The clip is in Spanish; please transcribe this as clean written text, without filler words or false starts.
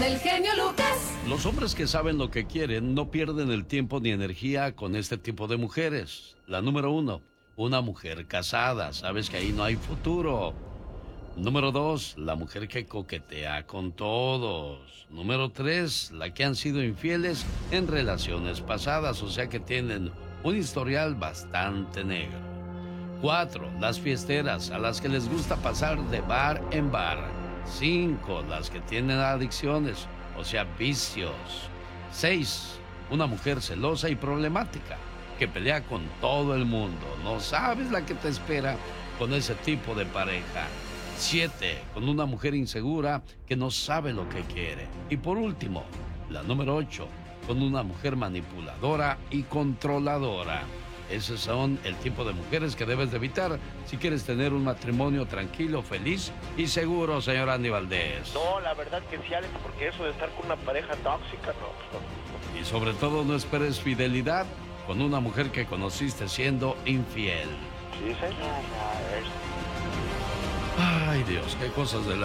del genio Lucas. Los hombres que saben lo que quieren no pierden el tiempo ni energía con este tipo de mujeres. La número 1, una mujer casada. Sabes que ahí no hay futuro. Número 2, la mujer que coquetea con todos. Número 3, la que han sido infieles en relaciones pasadas, o sea que tienen un historial bastante negro. 4, las fiesteras, a las que les gusta pasar de bar en bar. 5, las que tienen adicciones, o sea, vicios. 6, una mujer celosa y problemática, que pelea con todo el mundo. No sabes la que te espera con ese tipo de pareja. 7, con una mujer insegura que no sabe lo que quiere. Y por último, la número 8, con una mujer manipuladora y controladora. Esos son el tipo de mujeres que debes de evitar si quieres tener un matrimonio tranquilo, feliz y seguro, señor Andy Valdés. No, la verdad que sí, Alex, porque eso de estar con una pareja tóxica, no, pues no. Y sobre todo no esperes fidelidad con una mujer que conociste siendo infiel. Sí, señor. Ay, Dios, qué cosas de la